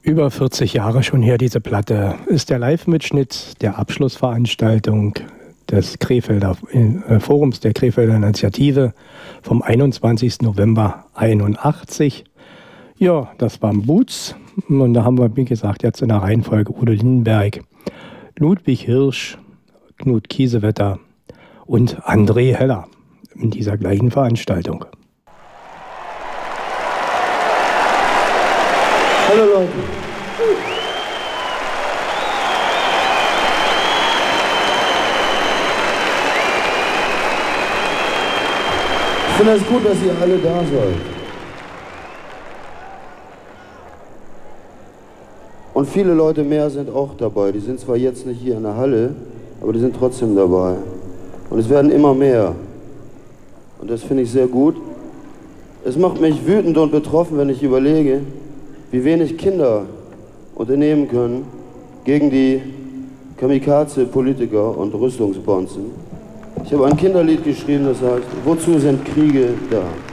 Über 40 Jahre schon her, diese Platte, ist der Live-Mitschnitt der Abschlussveranstaltung des Krefelder Forums der Krefelder Initiative vom 21. November 81. Ja, das war Boots. Und da haben wir, wie gesagt, jetzt in der Reihenfolge Udo Lindenberg, Ludwig Hirsch, Knut Kiesewetter und André Heller in dieser gleichen Veranstaltung. Hallo Leute. Ich finde es gut, dass ihr alle da seid. Und viele Leute mehr sind auch dabei. Die sind zwar jetzt nicht hier in der Halle, aber die sind trotzdem dabei. Und es werden immer mehr. Und das finde ich sehr gut. Es macht mich wütend und betroffen, wenn ich überlege, wie wenig Kinder unternehmen können gegen die Kamikaze-Politiker und Rüstungsbonzen. Ich habe ein Kinderlied geschrieben, das heißt, wozu sind Kriege da?